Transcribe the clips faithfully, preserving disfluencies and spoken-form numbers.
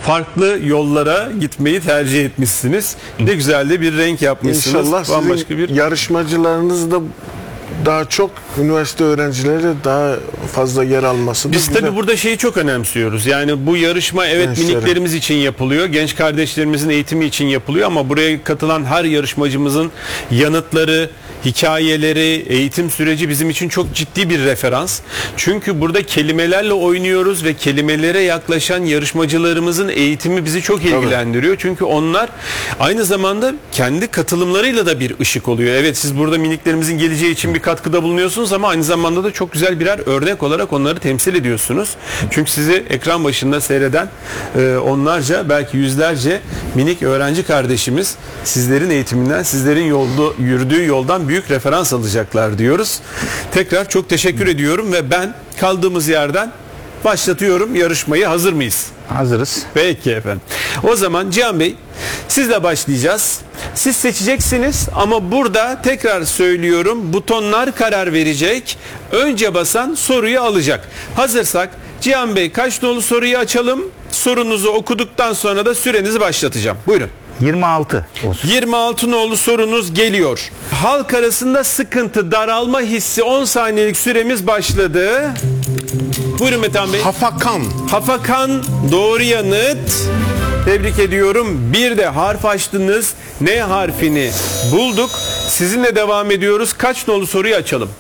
farklı yollara gitmeyi tercih etmişsiniz. Ne güzel de bir renk yapmışsınız. İnşallah bambaşka sizin bir yarışmacılarınız da daha çok üniversite öğrencileri daha fazla yer alması. Biz güzel. tabii burada şeyi çok önemsiyoruz. Yani bu yarışma evet Gençlerim. miniklerimiz için yapılıyor. Genç kardeşlerimizin eğitimi için yapılıyor ama buraya katılan her yarışmacımızın yanıtları, hikayeleri, eğitim süreci bizim için çok ciddi bir referans. Çünkü burada kelimelerle oynuyoruz ve kelimelere yaklaşan yarışmacılarımızın eğitimi bizi çok ilgilendiriyor. Tabii. Çünkü onlar aynı zamanda kendi katılımlarıyla da bir ışık oluyor. Evet, siz burada miniklerimizin geleceği için bir katkıda bulunuyorsunuz ama aynı zamanda da çok güzel birer örnek olarak onları temsil ediyorsunuz. Çünkü sizi ekran başında seyreden e, onlarca, belki yüzlerce minik öğrenci kardeşimiz sizlerin eğitiminden, sizlerin yolda, yürüdüğü yoldan büyük referans alacaklar diyoruz. Tekrar çok teşekkür ediyorum ve ben kaldığımız yerden başlatıyorum yarışmayı. Hazır mıyız? Hazırız. Peki efendim. O zaman Cihan Bey, sizle başlayacağız. Siz seçeceksiniz ama burada tekrar söylüyorum, butonlar karar verecek. Önce basan soruyu alacak. Hazırsak Cihan Bey, kaç nolu soruyu açalım? Sorunuzu okuduktan sonra da sürenizi başlatacağım. Buyurun. yirmi altı olsun. yirmi altı nolu sorunuz geliyor. Halk arasında sıkıntı, daralma hissi. on saniyelik süremiz başladı. Buyurun Metehan Bey. Hafakan. Hafakan doğru yanıt. Tebrik ediyorum. Bir de harf açtınız. N harfini bulduk. Sizinle devam ediyoruz. Kaç nolu soruyu açalım?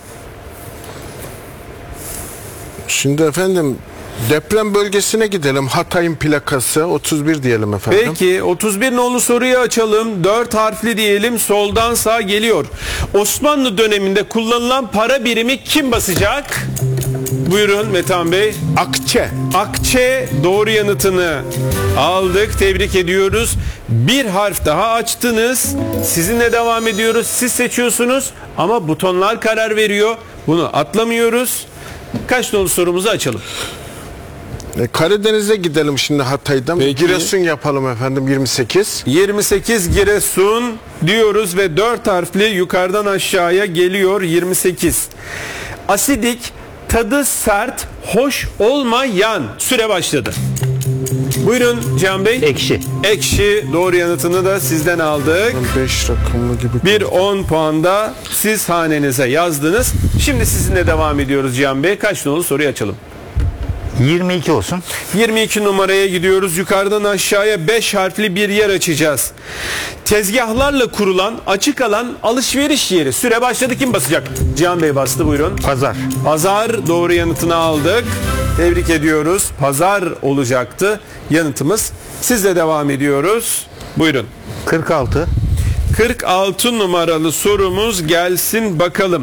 Şimdi efendim deprem bölgesine gidelim. Hatay'ın plakası otuz bir diyelim efendim. Peki otuz bir nolu soruyu açalım. dört harfli diyelim. Soldan sağa geliyor. Osmanlı döneminde kullanılan para birimi kim basacak? Buyurun Metehan Bey. Akçe. Akçe doğru yanıtını aldık. Tebrik ediyoruz. Bir harf daha açtınız. Sizinle devam ediyoruz. Siz seçiyorsunuz ama butonlar karar veriyor. Bunu atlamıyoruz. Kaç nolu sorumuzu açalım? E, Karadeniz'e gidelim şimdi Hatay'dan. Peki. Giresun yapalım efendim yirmi sekiz. yirmi sekiz Giresun diyoruz ve dört harfli yukarıdan aşağıya geliyor yirmi sekiz. Asidik, tadı sert, hoş olmayan. Süre başladı. Buyurun Cihan Bey. Ekşi. Ekşi doğru yanıtını da sizden aldık. beş rakamlı gibi. Bir on puanda siz hanenize yazdınız. Şimdi sizinle devam ediyoruz Cihan Bey. Kaç nolu soruyu açalım? yirmi iki olsun. yirmi iki numaraya gidiyoruz. Yukarıdan aşağıya beş harfli bir yer açacağız. Tezgahlarla kurulan açık alan alışveriş yeri. Süre başladı. Kim basacak? Cihan Bey bastı, buyurun. Pazar. Pazar doğru yanıtını aldık. Tebrik ediyoruz. Pazar olacaktı yanıtımız. Sizle devam ediyoruz. Buyurun. kırk altı. kırk altı numaralı sorumuz gelsin bakalım.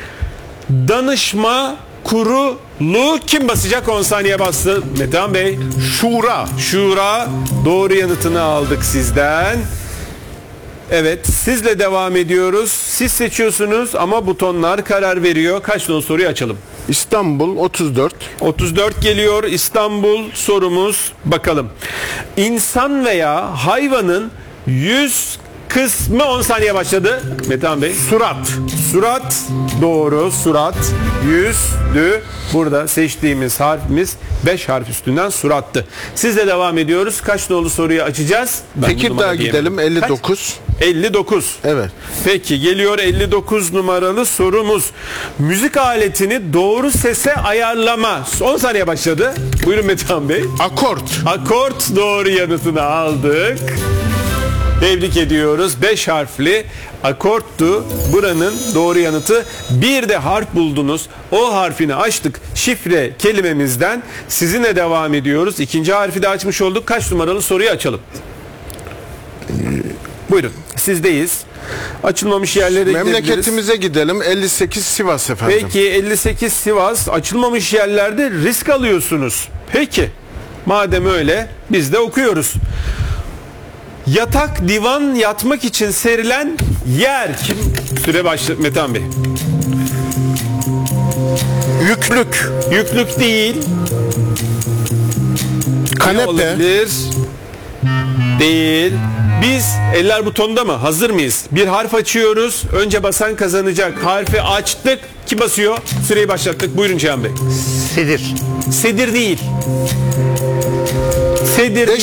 Danışma kurulu kim basacak? on saniye bastı. Metehan Bey. Şura. Şura doğru yanıtını aldık sizden. Evet, sizle devam ediyoruz. Siz seçiyorsunuz ama butonlar karar veriyor. Kaç nolu soruyu açalım? İstanbul otuz dört. otuz dört geliyor İstanbul sorumuz. Bakalım. İnsan veya hayvanın yüz kısmı on saniye başladı. Metehan Bey. Surat. Surat doğru, surat. Yüzdü. Burada seçtiğimiz harfimiz beş harf üstünden surattı. Sizle devam ediyoruz. Kaç nolu soruyu açacağız? Ben bu Tekirdağ numarayı gidelim diyemedim. elli dokuz. Kaç? elli dokuz. Evet. Peki geliyor elli dokuz numaralı sorumuz. Müzik aletini doğru sese ayarlama. on saniye başladı. Buyurun Metehan Bey. Akort. Akort doğru yanıtını aldık. Tebrik ediyoruz. beş harfli akorttu buranın doğru yanıtı. Bir de harf buldunuz. O harfini açtık. Şifre kelimemizden sizinle devam ediyoruz. İkinci harfi de açmış olduk. Kaç numaralı soruyu açalım? Buyurun. Sizdeyiz. Açılmamış yerlere gidebiliriz. Memleketimize gidelim. elli sekiz Sivas efendim. Peki elli sekiz Sivas. Açılmamış yerlerde risk alıyorsunuz. Peki. Madem öyle biz de okuyoruz. Yatak, divan, yatmak için serilen yer. Kim? Süre başladı Metehan Bey. Yüklük. Yüklük değil. Ne Kanepe. olabilir? Değil. Biz eller butonda mı? Hazır mıyız? Bir harf açıyoruz. Önce basan kazanacak. Harfi açtık. Kim basıyor? Süreyi başlattık. Buyurun Cihan Bey. Sedir. Sedir değil. Sedir